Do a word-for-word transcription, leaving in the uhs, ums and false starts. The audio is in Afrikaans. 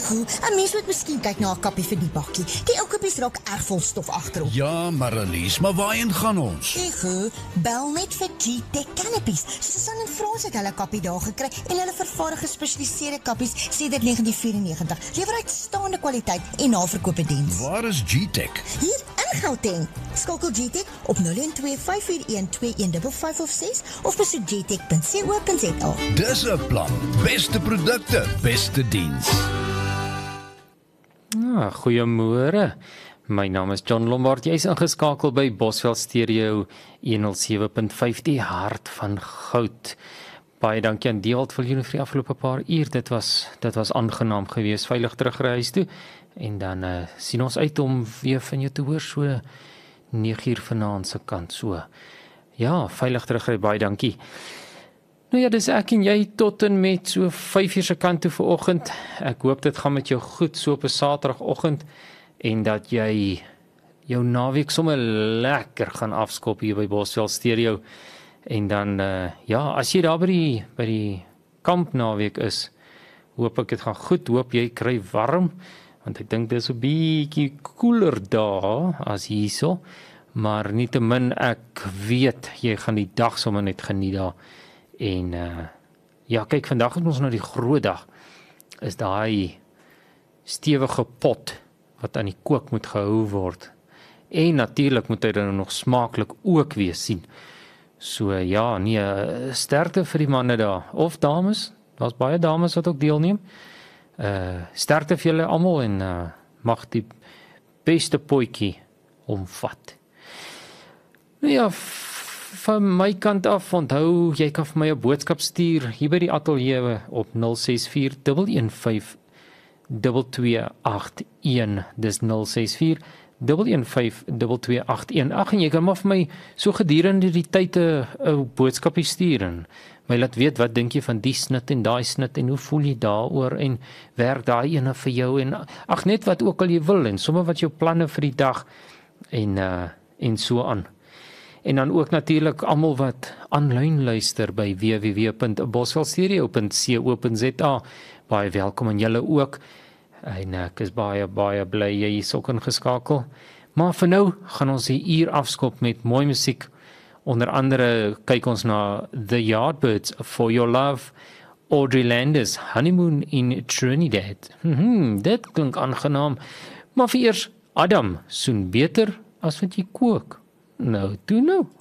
Ego, 'n mens moet miskien kyk na 'n kappie vir die bakkie. Die ou kappies raak erg vol stof agterop. Ja, maar Annelies, maar waarheen gaan ons? Ego, bel net vir G-Tech Canopies. Susan en Frans het hulle kappie daar gekry en hulle vervaardig gespesialiseerde kappies sedert negentien vyf-en-negentig. Lewer uitstaande kwaliteit en naverkoop diens. Waar is G-Tech? Hier in Gauteng. Skakel G-Tech op nul een twee vyf vier een twee een vyf vyf of ses of besoek g tech punt co punt za. Dis 'n plan. Beste produkte, beste diens. Ah, goeiemôre. My naam is John Lombard. Jy is ingeskakel by Bosveld Stereo honderd sewe punt vyf, die hart van goud. Baie dankie aan Deewald vir julle vir die afgelope paar uur. Dit was dit was aangenaam geweest, veilig terug huis toe. En dan uh, sien ons uit om weer van jou te hoor so nege uur vanaand se kant so. Ja, veilig terug, baie dankie. Nou ja, dis ek en jy tot en met so vyf uur se kant toe vanoggend. Ek hoop dit gaan met jou goed so op 'n Saterdagoggend en dat jy jou naweek sommer lekker gaan afskop hier by Bosveld Stereo. En dan uh, ja, as jy daar by die by die kamp naweek is, hoop ek dit gaan goed. Hoop jy kry warm, want ek dink dit is 'n bietjie koeler daar as hierso. Maar nietemin ek weet jy gaan die dag sommer net geniet daar. En uh, ja, kyk, vandag is ons nou die groot dag, is daai stewige pot wat aan die kook moet gehou word. En natuurlik moet hy dan nog smaaklik ook wees sien. So ja, nee, sterkte vir die manne daar, of dames, daar's baie dames wat ook deelneem. Uh, sterkte vir julle almal en uh, mag die beste potjie omvat. Nou ja, van my kant af, onthou, jy kan vir my 'n boodskap stuur hier by die ateljee op nul ses vier een vyf twee twee agt een. Dis nul ses vier een vyf twee twee agt een. Ag, en jy kan maar vir my so gedurende die tyd 'n boodskapie stuur en my laat weet, wat dink jy van die snit en daai snit en hoe voel jy daaroor en werk daai ene vir jou en ag, net wat ook al jy wil en sommer wat jou planne vir die dag en uh, en so aan. En dan ook natuurlik almal wat aanlyn luister by w w w punt bosveldstereo punt co punt za. Baie welkom aan julle ook. En ek is baie baie bly jy is ook ingeskakel. Maar vir nou gaan ons die uur afskop met mooi musiek. Onder andere kyk ons na The Yardbirds, For Your Love, Audrey Landers, Honeymoon in Trinidad. Hmm, dit klink aangenaam. Maar vir eers, Adam, soen beter as wat jy kook. Nou, toe nou.